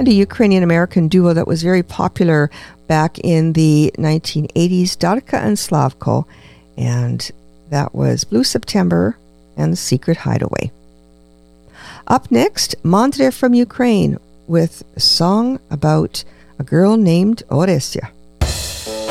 and a Ukrainian-American duo that was very popular back in the 1980s, Darka and Slavko, and that was Blue September and The Secret Hideaway. Up next, Mandre from Ukraine with a song about a girl named Oresya.